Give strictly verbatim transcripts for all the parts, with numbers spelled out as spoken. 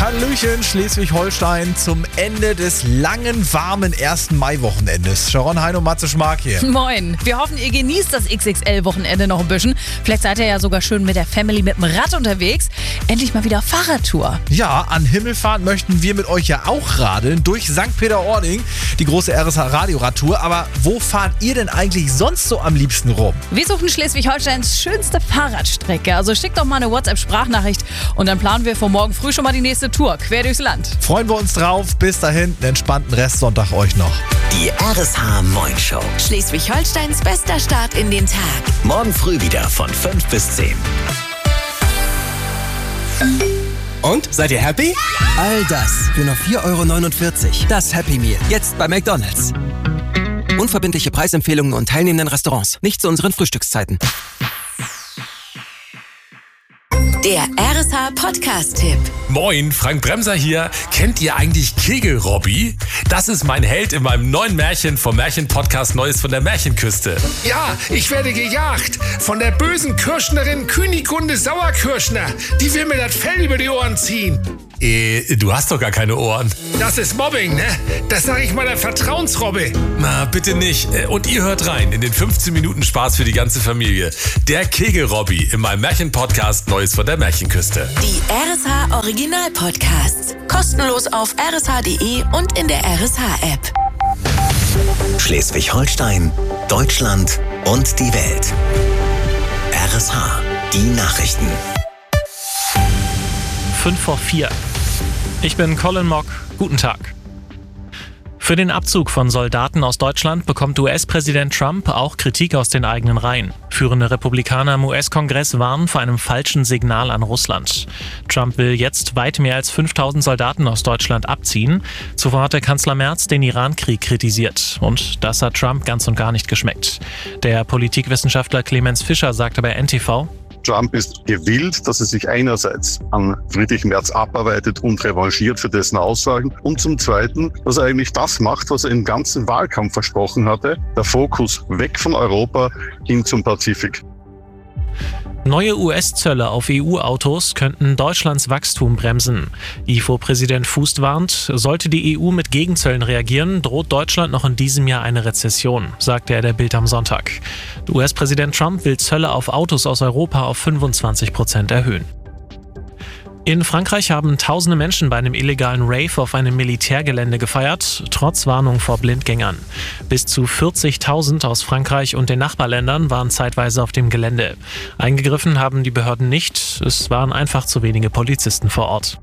Hallöchen, Schleswig-Holstein zum Ende des langen, warmen ersten Mai-Wochenendes. Sharon, Hein und Matze Schmark hier. Moin. Wir hoffen, ihr genießt das X X L-Wochenende noch ein bisschen. Vielleicht seid ihr ja sogar schön mit der Family mit dem Rad unterwegs. Endlich mal wieder Fahrradtour. Ja, an Himmelfahrt möchten wir mit euch ja auch radeln durch Sankt Peter-Ording, die große R S H-Radioradtour. Aber wo fahrt ihr denn eigentlich sonst so am liebsten rum? Wir suchen Schleswig-Holsteins schönste Fahrradstrecke. Also schickt doch mal eine WhatsApp-Sprachnachricht und dann planen wir für morgen früh schon mal die nächste Tour quer durchs Land. Freuen wir uns drauf. Bis dahin, einen entspannten Restsonntag euch noch. Die R S H Moin Show. Schleswig-Holsteins bester Start in den Tag. Morgen früh wieder von fünf bis zehn. Und, seid ihr happy? All das für nur vier Euro neunundvierzig. Das Happy Meal. Jetzt bei McDonald's. Unverbindliche Preisempfehlungen und teilnehmenden Restaurants. Nicht zu unseren Frühstückszeiten. Der R S H Podcast-Tipp. Moin, Frank Bremser hier. Kennt ihr eigentlich Kegel-Robby? Das ist mein Held in meinem neuen Märchen vom Märchen-Podcast Neues von der Märchenküste. Ja, ich werde gejagt von der bösen Kirschnerin Künigunde Sauerkirschner. Die will mir das Fell über die Ohren ziehen. Äh, du hast doch gar keine Ohren. Das ist Mobbing, ne? Das sag ich mal der Vertrauensrobbe. Na, bitte nicht. Und ihr hört rein in den fünfzehn Minuten Spaß für die ganze Familie. Der Kegel-Robby in meinem Märchen-Podcast Neues von der Märchenküste. Die R S H Original-Podcasts. Kostenlos auf r s h punkt d e und in der R S H-App. Schleswig-Holstein, Deutschland und die Welt. R S H, die Nachrichten. fünf vor vier. Ich bin Colin Mock. Guten Tag. Für den Abzug von Soldaten aus Deutschland bekommt U S-Präsident Trump auch Kritik aus den eigenen Reihen. Führende Republikaner im U S-Kongress warnen vor einem falschen Signal an Russland. Trump will jetzt weit mehr als fünftausend Soldaten aus Deutschland abziehen. Zuvor hatte Kanzler Merz den Iran-Krieg kritisiert. Und das hat Trump ganz und gar nicht geschmeckt. Der Politikwissenschaftler Clemens Fischer sagte bei N T V: Trump ist gewillt, dass er sich einerseits an Friedrich Merz abarbeitet und revanchiert für dessen Aussagen und zum Zweiten, dass er eigentlich das macht, was er im ganzen Wahlkampf versprochen hatte, der Fokus weg von Europa hin zum Pazifik. Neue U S-Zölle auf E U-Autos könnten Deutschlands Wachstum bremsen. I F O-Präsident Fußt warnt, sollte die E U mit Gegenzöllen reagieren, droht Deutschland noch in diesem Jahr eine Rezession, sagte er der Bild am Sonntag. U S-Präsident Trump will Zölle auf Autos aus Europa auf fünfundzwanzig Prozent erhöhen. In Frankreich haben tausende Menschen bei einem illegalen Rave auf einem Militärgelände gefeiert, trotz Warnung vor Blindgängern. Bis zu vierzigtausend aus Frankreich und den Nachbarländern waren zeitweise auf dem Gelände. Eingegriffen haben die Behörden nicht, es waren einfach zu wenige Polizisten vor Ort.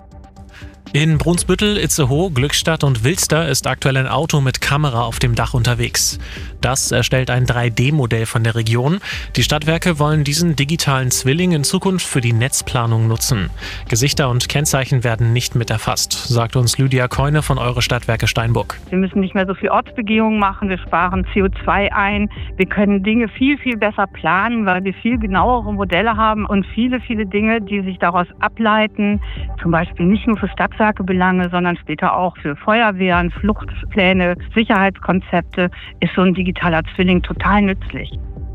In Brunsbüttel, Itzehoe, Glückstadt und Wilster ist aktuell ein Auto mit Kamera auf dem Dach unterwegs. Das erstellt ein drei D Modell von der Region. Die Stadtwerke wollen diesen digitalen Zwilling in Zukunft für die Netzplanung nutzen. Gesichter und Kennzeichen werden nicht mit erfasst, sagt uns Lydia Keune von Eure Stadtwerke Steinburg. Wir müssen nicht mehr so viel Ortsbegehungen machen, wir sparen C O zwei ein. Wir können Dinge viel, viel besser planen, weil wir viel genauere Modelle haben und viele, viele Dinge, die sich daraus ableiten. Zum Beispiel nicht nur für Stadtwerkebelange, sondern später auch für Feuerwehren, Fluchtpläne, Sicherheitskonzepte, ist so ein digitaler Zwilling total nützlich.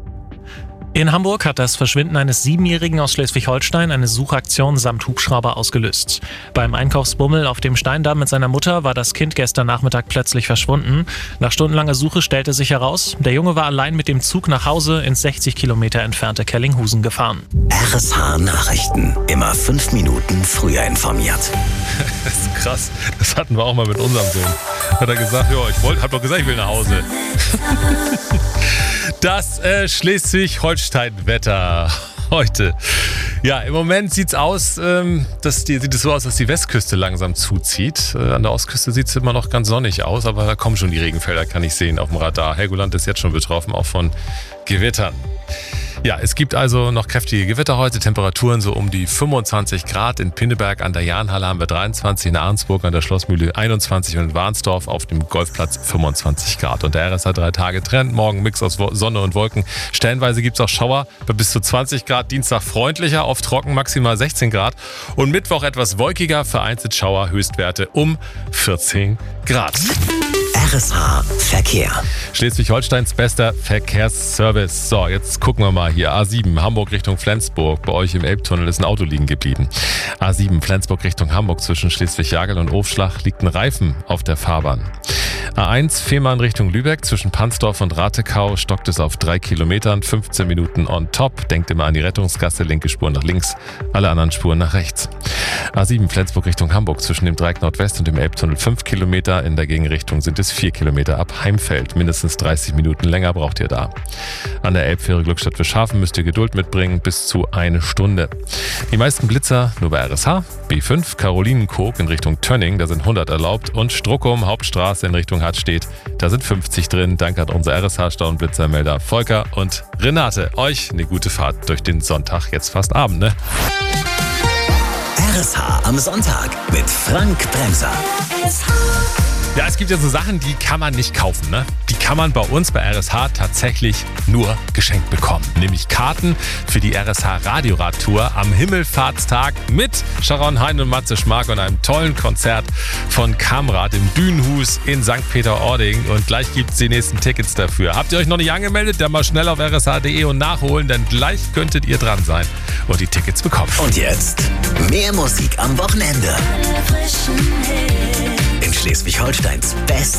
In Hamburg hat das Verschwinden eines Siebenjährigen aus Schleswig-Holstein eine Suchaktion samt Hubschrauber ausgelöst. Beim Einkaufsbummel auf dem Steindamm mit seiner Mutter war das Kind gestern Nachmittag plötzlich verschwunden. Nach stundenlanger Suche stellte sich heraus, der Junge war allein mit dem Zug nach Hause ins sechzig Kilometer entfernte Kellinghusen gefahren. R S H Nachrichten. Immer fünf Minuten früher informiert. Das ist krass. Das hatten wir auch mal mit unserem Sohn. Hat er gesagt, ja, ich wollte, hab doch gesagt, ich will nach Hause. Das äh, Schleswig-Holstein-Wetter heute. Ja, im Moment sieht's aus, ähm, dass die, sieht es so aus, dass die Westküste langsam zuzieht. Äh, an der Ostküste sieht es immer noch ganz sonnig aus, aber da kommen schon die Regenfelder, kann ich sehen auf dem Radar. Helgoland ist jetzt schon betroffen, auch von Gewittern. Ja, es gibt also noch kräftige Gewitter heute, Temperaturen so um die fünfundzwanzig Grad. In Pinneberg an der Jahnhalle haben wir dreiundzwanzig, in Ahrensburg an der Schlossmühle einundzwanzig und in Warnsdorf auf dem Golfplatz fünfundzwanzig Grad. Und der R S H drei Tage Trend, morgen Mix aus Sonne und Wolken. Stellenweise gibt es auch Schauer bei bis zu zwanzig Grad, Dienstag freundlicher, oft trocken, maximal sechzehn Grad. Und Mittwoch etwas wolkiger, vereinzelt Schauer, Höchstwerte um vierzehn Grad. R S H Verkehr. Schleswig-Holsteins bester Verkehrsservice. So, jetzt gucken wir mal hier. A sieben, Hamburg Richtung Flensburg. Bei euch im Elbtunnel ist ein Auto liegen geblieben. A sieben, Flensburg Richtung Hamburg. Zwischen Schleswig-Jagel und Ofschlach liegt ein Reifen auf der Fahrbahn. A eins, Fehmarn Richtung Lübeck. Zwischen Pansdorf und Ratekau stockt es auf drei Kilometern. fünfzehn Minuten on top. Denkt immer an die Rettungsgasse. Linke Spur nach links, alle anderen Spuren nach rechts. A sieben, Flensburg Richtung Hamburg. Zwischen dem Dreieck Nordwest und dem Elbtunnel fünf Kilometer. In der Gegenrichtung sind es vier Kilometer ab Heimfeld. Mindestens dreißig Minuten länger braucht ihr da. An der Elbfähre Glückstadt Wischhafen müsst ihr Geduld mitbringen, bis zu eine Stunde. Die meisten Blitzer nur bei R S H. B fünf, Karolinenkog in Richtung Tönning, da sind hundert erlaubt. Und Struckum, Hauptstraße in Richtung Hartstedt, da sind fünfzig drin. Danke an unser R S H-Stauenblitzermelder Volker und Renate. Euch eine gute Fahrt durch den Sonntag, jetzt fast Abend, ne? R S H am Sonntag mit Frank Bremser. Ja, es gibt ja so Sachen, die kann man nicht kaufen, ne? Die kann man bei uns bei R S H tatsächlich nur geschenkt bekommen. Nämlich Karten für die R S H Radioradtour am Himmelfahrtstag mit Sharon Hein und Matze Schmark und einem tollen Konzert von Kamrat im Dünenhus in Sankt Peter-Ording. Und gleich gibt es die nächsten Tickets dafür. Habt ihr euch noch nicht angemeldet? Dann mal schnell auf r s h punkt d e und nachholen, denn gleich könntet ihr dran sein und die Tickets bekommen. Und jetzt mehr Musik am Wochenende. In Schleswig-Holsteins Best